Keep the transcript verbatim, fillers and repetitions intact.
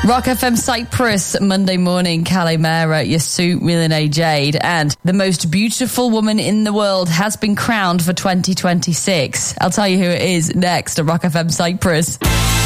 Rock F M Cyprus, Monday morning, Calimera, Yasu, Milene Jade, and the most beautiful woman in the world has been crowned for twenty twenty-six. I'll tell you who it is next at Rock F M Cyprus.